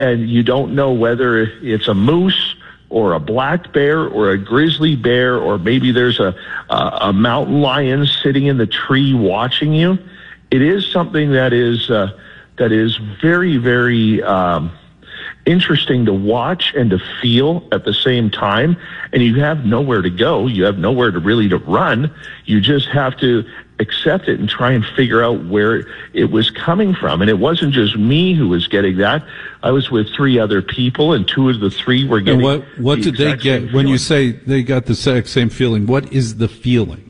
and you don't know whether it's a moose or a black bear or a grizzly bear, or maybe there's a mountain lion sitting in the tree watching you. It is something that is very, very interesting to watch and to feel at the same time. And you have nowhere to go. You have nowhere to really to run. You just have to accept it and try and figure out where it was coming from. And it wasn't just me who was getting that. I was with 3 other people, and 2 of the 3 were getting. And what did they get when you say they got the exact same feeling? What is the feeling?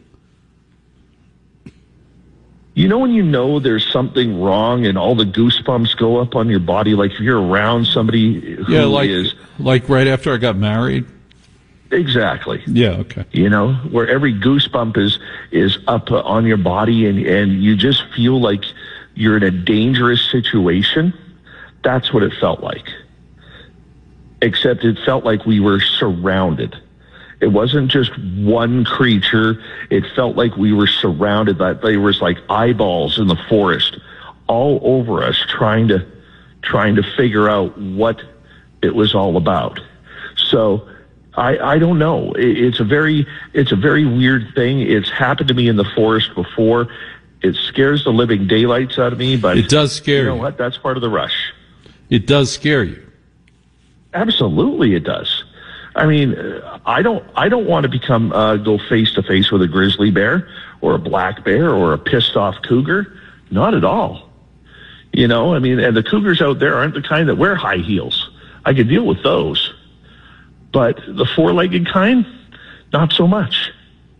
You know when you know there's something wrong and all the goosebumps go up on your body, like if you're around somebody who is... like right after I got married? Exactly. Yeah, okay. You know, where every goosebump is up on your body, and you just feel like you're in a dangerous situation. That's what it felt like. Except it felt like we were surrounded. It wasn't just one creature. It felt like we were surrounded. That there was like eyeballs in the forest all over us, trying to figure out what it was all about. So I don't know. It's a very weird thing. It's happened to me in the forest before. It scares the living daylights out of me, but it does scare you. You know what? That's part of the rush. It does scare you. Absolutely, it does. I mean, I don't want to go face to face with a grizzly bear or a black bear or a pissed off cougar. Not at all. You know, I mean, and the cougars out there aren't the kind that wear high heels. I could deal with those. But the 4-legged kind, not so much.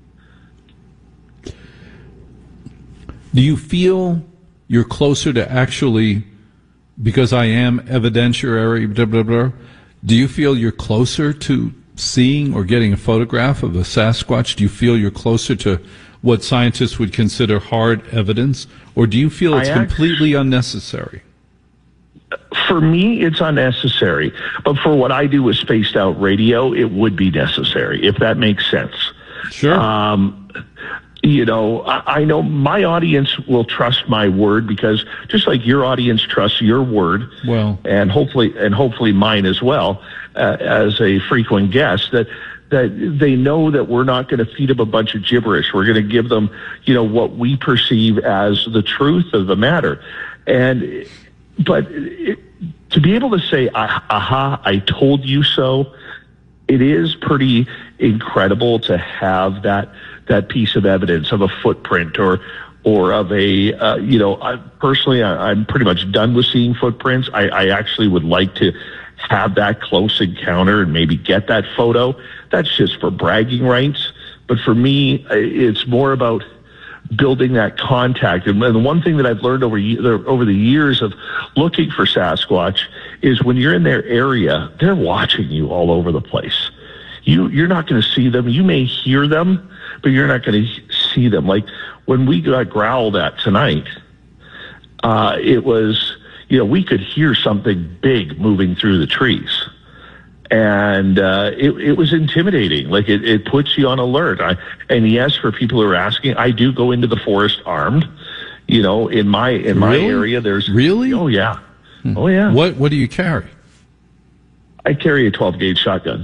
Do you feel you're closer to actually, because I am evidentiary, blah, blah, blah, do you feel you're closer to seeing or getting a photograph of a Sasquatch? Do you feel you're closer to what scientists would consider hard evidence? Or do you feel it's completely unnecessary? For me, it's unnecessary. But for what I do with spaced out radio, it would be necessary, if that makes sense. Sure. You know, I know my audience will trust my word, because just like your audience trusts your word, well, and hopefully mine as well, as a frequent guest, that they know that we're not going to feed them a bunch of gibberish. We're going to give them, you know, what we perceive as the truth of the matter. But to be able to say, aha, I told you so, it is pretty incredible to have that piece of evidence of a footprint or of a, you know, personally, I'm pretty much done with seeing footprints. I actually would like to have that close encounter and maybe get that photo. That's just for bragging rights. But for me, it's more about building that contact. And the one thing that I've learned over the years of looking for Sasquatch is when you're in their area, they're watching you all over the place. You're not going to see them. You may hear them, but you're not going to see them. Like when we got growled at tonight, it was, you know, we could hear something big moving through the trees. And it was intimidating. Like it puts you on alert. And yes, for people who are asking, I do go into the forest armed. You know, in my area, there's really. Oh yeah, oh yeah. What do you carry? I carry a 12-gauge shotgun.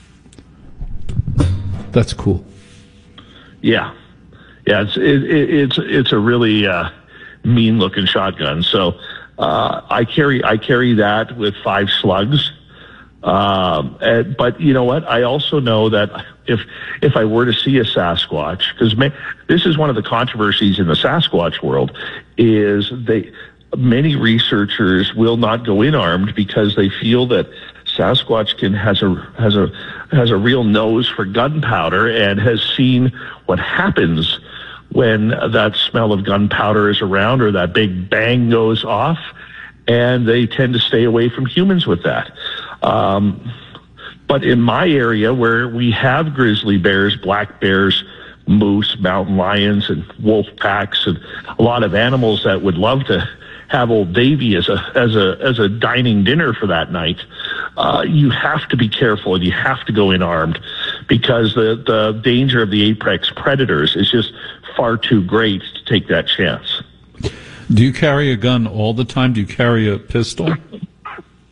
That's cool. Yeah. It's a really mean-looking shotgun. So I carry that with 5 slugs. But you know what? I also know that if I were to see a Sasquatch, because this is one of the controversies in the Sasquatch world, is many researchers will not go in armed because they feel that Sasquatch has a real nose for gunpowder and has seen what happens when that smell of gunpowder is around or that big bang goes off, and they tend to stay away from humans with that. But in my area where we have grizzly bears, black bears, moose, mountain lions, and wolf packs, and a lot of animals that would love to have Old Davy as a dining dinner for that night, you have to be careful and you have to go in armed, because the danger of the apex predators is just far too great to take that chance. Do you carry a gun all the time? Do you carry a pistol?